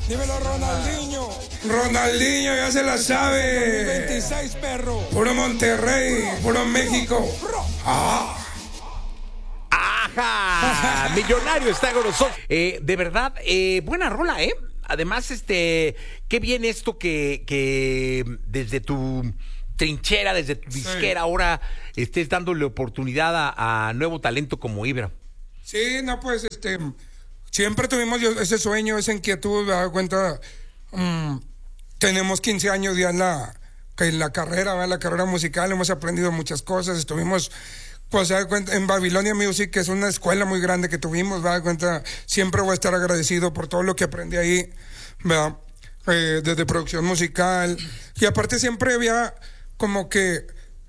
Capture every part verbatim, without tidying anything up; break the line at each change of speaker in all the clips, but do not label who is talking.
Dímelo, Ronaldinho.
Ronaldinho ya se la sabe.
veintiséis, perro.
Puro Monterrey, puro México. Ah.
Ajá, Millonario está con nosotros. Eh, de verdad, eh, buena rola, ¿eh? Además, este, qué bien esto que, que desde tu trinchera, desde tu disquera, sí, ahora estés dándole oportunidad a, a nuevo talento como Ibra.
Sí, no, pues, este, siempre tuvimos ese sueño, esa inquietud, me he dado cuenta, um, tenemos quince años ya en la, en la carrera, ¿verdad? La carrera musical, hemos aprendido muchas cosas, estuvimos... Pues se da cuenta, en Babilonia Music, que es una escuela muy grande que tuvimos, me da cuenta, siempre voy a estar agradecido por todo lo que aprendí ahí, ¿verdad? Eh, desde producción musical, y aparte siempre había como que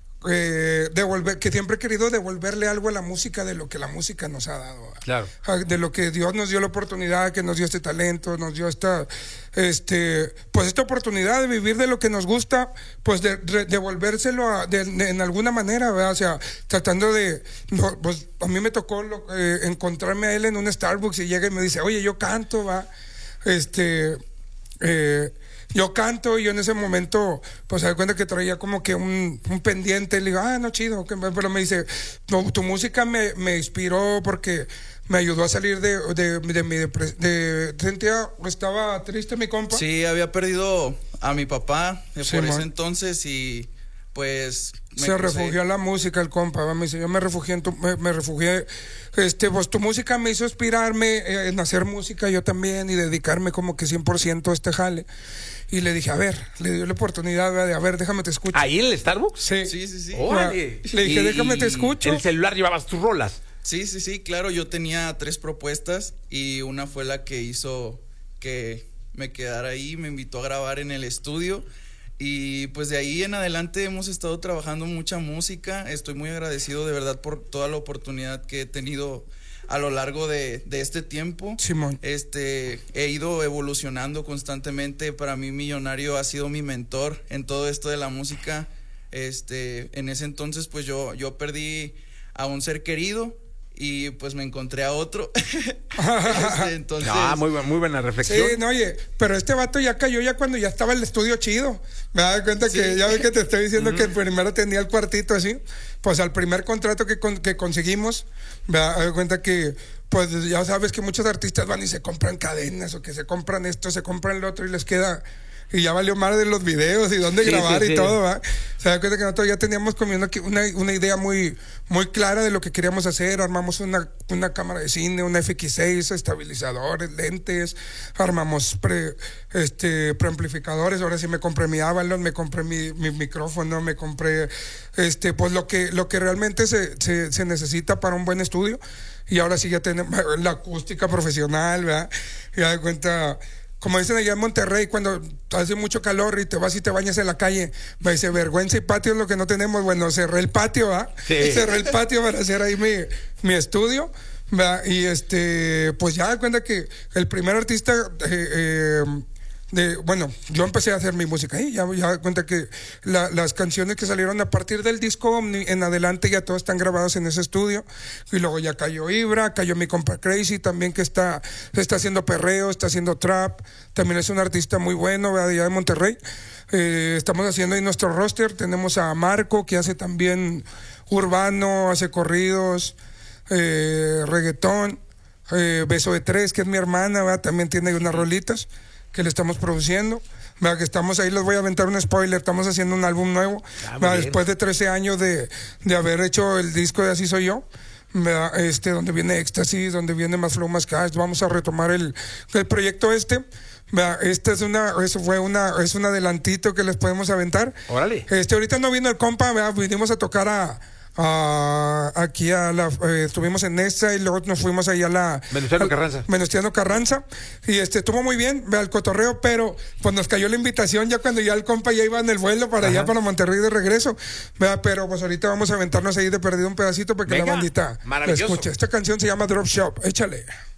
eh, devolver, que siempre he querido devolverle algo a la música de lo que la música nos ha dado, ¿verdad?
Claro.
De lo que Dios nos dio la oportunidad, que nos dio este talento, nos dio esta, este, pues esta oportunidad de vivir de lo que nos gusta, pues de, de devolvérselo a, de, de, en alguna manera, ¿verdad? O sea, tratando de, no, pues a mí me tocó lo, eh, encontrarme a él en un Starbucks y llega y me dice, oye, yo canto, va, este, eh, yo canto, y yo en ese momento, pues se da cuenta que traía como que un, un pendiente, y le digo, ah, no, chido, pero me dice, no, tu música me, me inspiró porque me ayudó a salir de, de, de mi depresión, de, sentía, estaba triste mi compa.
Sí, había perdido a mi papá eh,
sí,
por
man.
ese entonces, y pues...
Se crucé. refugió en la música el compa, ¿va? Me dice, yo me refugié en tu, me, me refugié, este, pues tu música me hizo inspirarme eh, en hacer música yo también, y dedicarme como que cien por ciento a este jale. Y le dije, a ver, le dio la oportunidad, ¿verdad? De, a ver, déjame te escucho.
¿Ahí en el Starbucks?
Sí.
Sí, sí, sí.
Órale.
Le dije,
y,
déjame te escucho.
¿En el celular llevabas tus rolas?
Sí, sí, sí, claro, yo tenía tres propuestas y una fue la que hizo que me quedara ahí, me invitó a grabar en el estudio, y pues de ahí en adelante hemos estado trabajando mucha música. Estoy muy agradecido de verdad por toda la oportunidad que he tenido a lo largo de, de este tiempo.
Simón.
Este, he ido evolucionando constantemente. Para mí Millonario ha sido mi mentor en todo esto de la música. Este, en ese entonces pues yo, yo perdí a un ser querido y pues me encontré a otro. este, entonces...
Ah, muy, muy buena reflexión.
Sí, no, oye, pero este vato ya cayó ya cuando ya estaba el estudio chido. Me da cuenta sí. que ya ves que te estoy diciendo mm. que primero tenía el cuartito así. Pues al primer contrato que, con, que conseguimos, me da cuenta que pues ya sabes que muchos artistas van y se compran cadenas, o que se compran esto, se compran lo otro, y les queda... Y ya valió más de los videos y dónde sí, grabar sí, y sí. todo, ¿va? Se da cuenta que nosotros ya teníamos como una, una, una idea muy, muy clara de lo que queríamos hacer. Armamos una, una cámara de cine, una F X seis, estabilizadores, lentes, armamos pre, este, preamplificadores. Ahora sí me compré mi Avalon, me compré mi, mi micrófono, me compré este, pues lo que, lo que realmente se, se, se necesita para un buen estudio. Y ahora sí ya tenemos la acústica profesional, ¿verdad? Y ya de cuenta... Como dicen allá en Monterrey, cuando hace mucho calor y te vas y te bañas en la calle, me dice, vergüenza y patio es lo que no tenemos. Bueno, cerré el patio, ¿verdad? Sí. Cerré el patio para hacer ahí mi, mi estudio, ¿verdad? Y este, pues ya da cuenta que el primer artista, eh, eh, de, bueno, yo empecé a hacer mi música ahí, ya, ya da cuenta que la, las canciones que salieron a partir del disco Omni en adelante ya todas están grabadas en ese estudio. Y luego ya cayó Ibra, cayó mi compa Crazy también, que está, está haciendo perreo, está haciendo trap, también es un artista muy bueno, ¿verdad? Allá de Monterrey. Eh, estamos haciendo ahí nuestro roster, tenemos a Marco, que hace también urbano, hace corridos, eh, reggaetón, eh, Beso de Tres, que es mi hermana, ¿verdad? También tiene unas rolitas que le estamos produciendo, ¿verdad? Que estamos ahí, les voy a aventar un spoiler, estamos haciendo un álbum nuevo, ah, después de trece años de, de haber hecho el disco de Así Soy Yo, ¿verdad? Este, donde viene Éxtasis, donde viene Más Flow, Más Cash, vamos a retomar el, el proyecto este, ¿verdad? Este es una, eso fue una, es un adelantito que les podemos aventar.
Órale.
Este, ahorita no vino el compa, ¿verdad? Vinimos a tocar a Uh, aquí a la, eh, estuvimos en esta y luego nos fuimos ahí a la
Venustiano Carranza
Venustiano Carranza y este estuvo muy bien, ve al cotorreo, pero pues nos cayó la invitación ya cuando ya el compa ya iba en el vuelo para Ajá. allá para Monterrey de regreso, ¿verdad? Pero pues ahorita vamos a aventarnos ahí de perdido un pedacito para que Venga, la bandita la escuche. Esta canción se llama Drop Shop, échale.